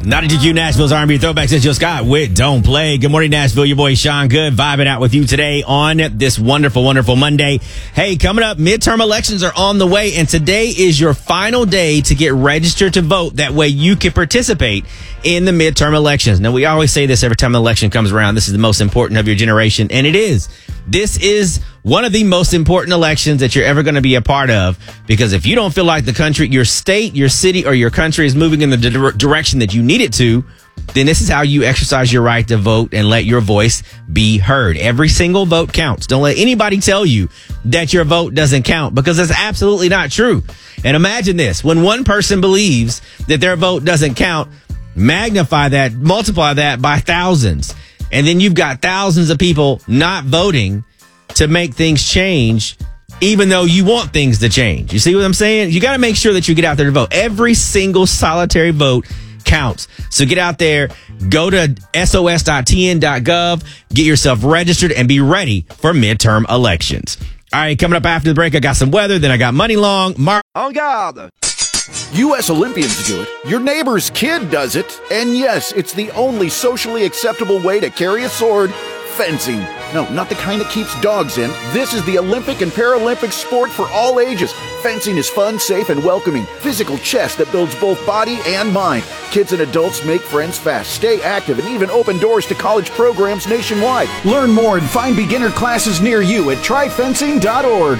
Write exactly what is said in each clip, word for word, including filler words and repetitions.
ninety-two Q Nashville's R and B Throwbacks. It's Jill Scott with Don't Play. Good morning, Nashville. Your boy Sean Good vibing out with you today on this wonderful, wonderful Monday. Hey, coming up, midterm elections are on the way, and today is your final day to get registered to vote. That way you can participate in the midterm elections. Now, we always say this every time the election comes around. This is the most important of your generation, and it is. This is one of the most important elections that you're ever going to be a part of, because if you don't feel like the country, your state, your city, or your country is moving in the di- direction that you need it to, then this is how you exercise your right to vote and let your voice be heard. Every single vote counts. Don't let anybody tell you that your vote doesn't count, because that's absolutely not true. And imagine this. When one person believes that their vote doesn't count, magnify that, multiply that by thousands. And then you've got thousands of people not voting to make things change, even though you want things to change. You see what I'm saying? You got to make sure that you get out there to vote. Every single solitary vote counts. So get out there, go to S O S dot T N dot gov, get yourself registered, and be ready for midterm elections. All right, coming up after the break, I got some weather, then I got money long. Mar- En garde! U S Olympians do it. Your neighbor's kid does it. And yes, it's the only socially acceptable way to carry a sword. Fencing. No, not the kind that keeps dogs in. This is the Olympic and Paralympic sport for all ages. Fencing is fun, safe, and welcoming. Physical chess that builds both body and mind. Kids and adults make friends fast, stay active, and even open doors to college programs nationwide. Learn more and find beginner classes near you at try fencing dot org.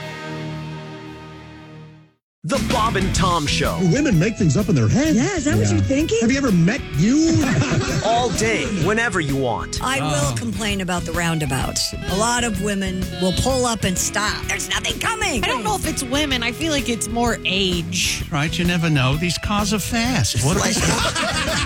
The Bob and Tom Show. Women make things up in their head. Yeah, is that yeah. what you're thinking? Have you ever met you? All day, whenever you want. I will uh. complain about the roundabouts. A lot of women will pull up and stop. There's nothing coming. I don't know if it's women. I feel like it's more age. Right, you never know. These cars are fast. What